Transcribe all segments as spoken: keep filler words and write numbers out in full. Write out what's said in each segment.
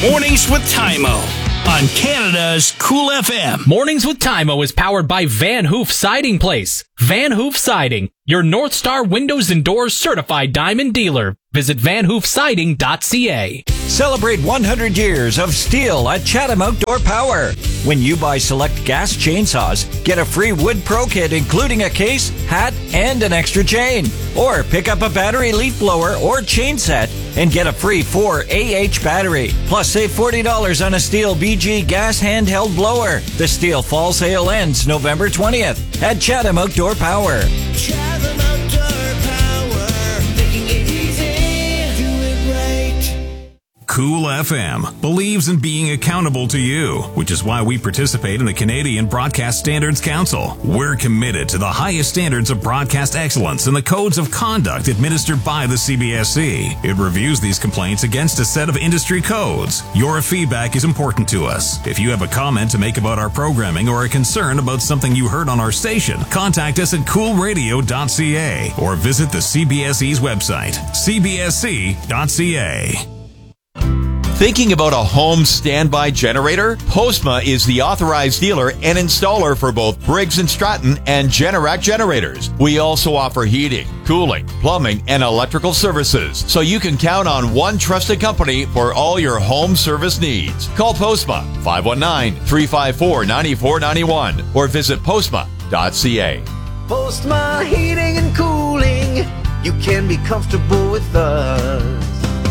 Mornings with Tymo on Canada's Cool F M. Mornings with Tymo is powered by Van Hoof Siding Place. Van Hoof Siding, your North Star Windows and Doors certified diamond dealer. Visit van hoof siding dot c a. Celebrate one hundred years of steel at Chatham Outdoor Power. When you buy select gas chainsaws, get a free Wood Pro kit including a case, hat, and an extra chain. Or pick up a battery leaf blower or chain set and get a free four A H battery. Plus save forty dollars on a Stihl B G gas handheld blower. The Stihl fall sale ends November twentieth at Chatham Outdoor Power. Chatham Outdoor Power, making it easy, do it right. Cool F M believes in being accountable to you, which is why we participate in the Canadian Broadcast Standards Council. We're committed to the highest standards of broadcast excellence and the codes of conduct administered by the C B S C. It reviews these complaints against a set of industry codes. Your feedback is important to us. If you have a comment to make about our programming or a concern about something you heard on our station, contact us at cool radio dot c a or visit the C B S E's website, c b s c dot c a. Thinking about a home standby generator? Postma is the authorized dealer and installer for both Briggs and Stratton and Generac generators. We also offer heating, cooling, plumbing, and electrical services, so you can count on one trusted company for all your home service needs. Call Postma five one nine, three five four, nine four nine one or visit postma dot c a. Postma Heating and Cooling, you can be comfortable with us.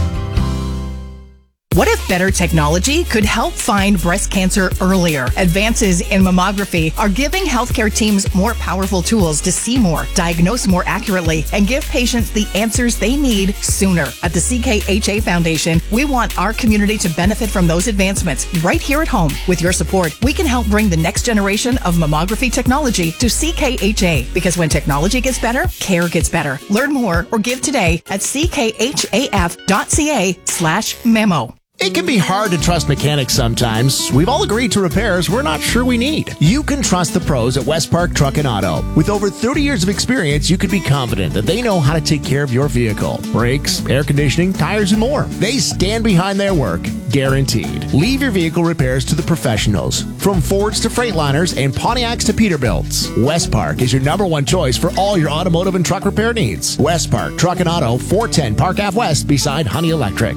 What if better technology could help find breast cancer earlier? Advances in mammography are giving healthcare teams more powerful tools to see more, diagnose more accurately, and give patients the answers they need sooner. At the C K H A Foundation, we want our community to benefit from those advancements right here at home. With your support, we can help bring the next generation of mammography technology to C K H A, because when technology gets better, care gets better. Learn more or give today at c k h a f dot c a slash memo. It can be hard to trust mechanics sometimes. We've all agreed to repairs we're not sure we need. You can trust the pros at West Park Truck and Auto. With over thirty years of experience, you can be confident that they know how to take care of your vehicle. Brakes, air conditioning, tires, and more. They stand behind their work, guaranteed. Leave your vehicle repairs to the professionals. From Fords to Freightliners and Pontiacs to Peterbilts, West Park is your number one choice for all your automotive and truck repair needs. West Park Truck and Auto, four ten Park Ave West beside Honey Electric.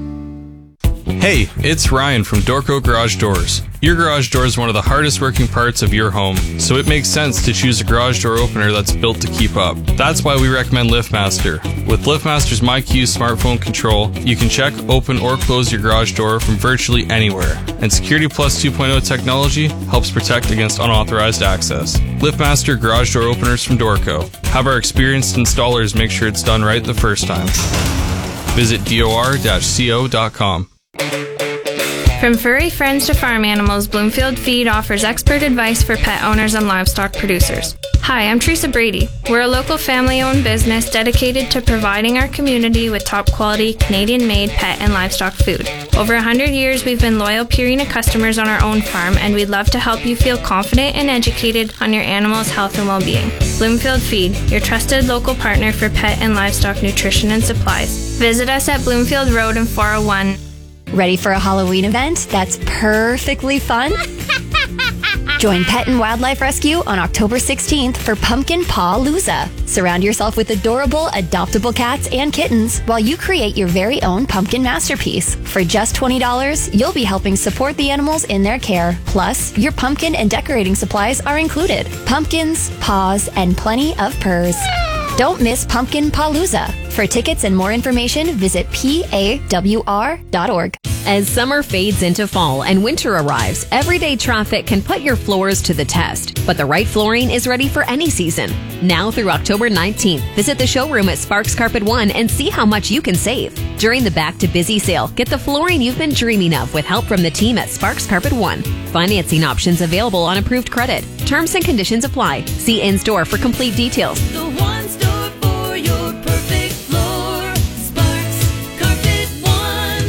Hey, it's Ryan from Dorco Garage Doors. Your garage door is one of the hardest working parts of your home, so it makes sense to choose a garage door opener that's built to keep up. That's why we recommend LiftMaster. With LiftMaster's MyQ smartphone control, you can check, open, or close your garage door from virtually anywhere. And Security Plus two point oh technology helps protect against unauthorized access. LiftMaster garage door openers from Dorco. Have our experienced installers make sure it's done right the first time. Visit dor dash co dot com. From furry friends to farm animals, Bloomfield Feed offers expert advice for pet owners and livestock producers. Hi, I'm Teresa Brady. We're a local family-owned business dedicated to providing our community with top-quality, Canadian-made pet and livestock food. Over one hundred years, we've been loyal Purina customers on our own farm, and we'd love to help you feel confident and educated on your animal's health and well-being. Bloomfield Feed, your trusted local partner for pet and livestock nutrition and supplies. Visit us at Bloomfield Road in four oh one. Ready for a Halloween event that's perfectly fun? Join Pet and Wildlife Rescue on October sixteenth for Pumpkin Paw-Loozah. Surround yourself with adorable, adoptable cats and kittens while you create your very own pumpkin masterpiece. For just twenty dollars, you'll be helping support the animals in their care. Plus, your pumpkin and decorating supplies are included. Pumpkins, paws, and plenty of purrs. Don't miss Pumpkin Paw-Loozah. For tickets and more information, visit P A W R dot org. As summer fades into fall and winter arrives, everyday traffic can put your floors to the test. But the right flooring is ready for any season. Now through October nineteenth, visit the showroom at Sparks Carpet One and see how much you can save. During the Back to Busy sale, get the flooring you've been dreaming of with help from the team at Sparks Carpet One. Financing options available on approved credit. Terms and conditions apply. See in-store for complete details. The one store for your perfect floor, Sparks Carpet One.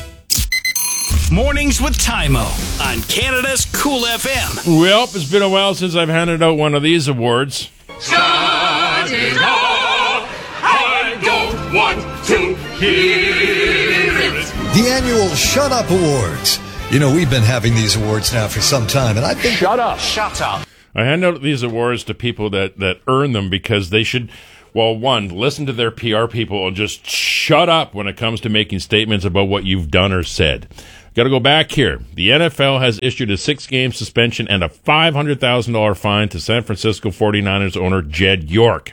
Mornings with Tymo on Canada's Cool F M. Well, it's been a while since I've handed out one of these awards. Shut it off! I don't want to hear it. The annual National Shut Up Awards. You know, we've been having these awards now for some time, and I think... Shut up. Shut up. I hand out these awards to people that, that earn them because they should, well, one, listen to their P R people and just shut up when it comes to making statements about what you've done or said. Got to go back here. The N F L has issued a six-game suspension and a five hundred thousand dollars fine to San Francisco forty-niners owner Jed York.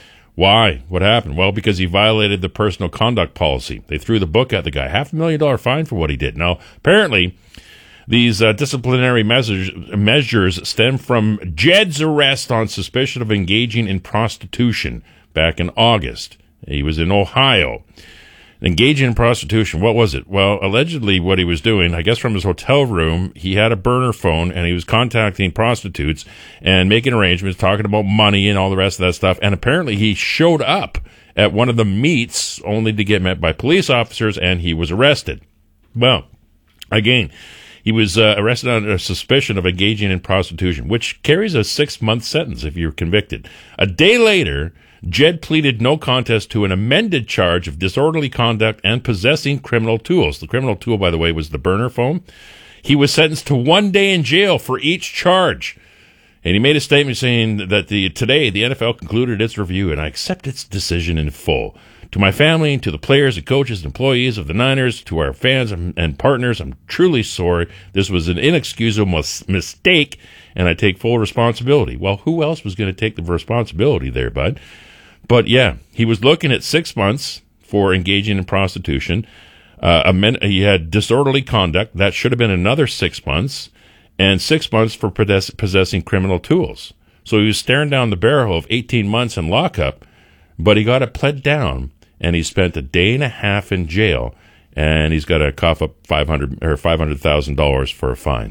Why? What happened? Well, because he violated the personal conduct policy. They threw the book at the guy. Half a million dollar fine for what he did. Now, apparently, these uh, disciplinary measures, measures stem from Jed's arrest on suspicion of engaging in prostitution back in August. He was in Ohio. Engaging in prostitution, what was it? Well, allegedly what he was doing, I guess from his hotel room, he had a burner phone and he was contacting prostitutes and making arrangements, talking about money and all the rest of that stuff. And apparently he showed up at one of the meets only to get met by police officers and he was arrested. Well, again, he was uh, arrested on a suspicion of engaging in prostitution, which carries a six-month sentence if you're convicted. A day later, Jed pleaded no contest to an amended charge of disorderly conduct and possessing criminal tools. The criminal tool, by the way, was the burner phone. He was sentenced to one day in jail for each charge. And he made a statement saying that the today the N F L concluded its review and I accept its decision in full. To my family, to the players and coaches and employees of the Niners, to our fans and, and partners, I'm truly sorry. This was an inexcusable mis- mistake, and I take full responsibility. Well, who else was going to take the responsibility there, bud? But, yeah, he was looking at six months for engaging in prostitution. Uh, amend- he had disorderly conduct. That should have been another six months. And six months for possess- possessing criminal tools. So he was staring down the barrel of eighteen months in lockup, but he got it pled down. And he spent a day and a half in jail, and he's got to cough up five hundred or five hundred thousand dollars for a fine.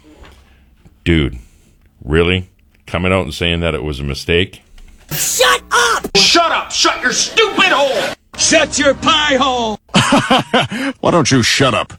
Dude, really coming out and saying that it was a mistake? Shut up! Shut up! Shut your stupid hole! Shut your pie hole! Why don't you shut up?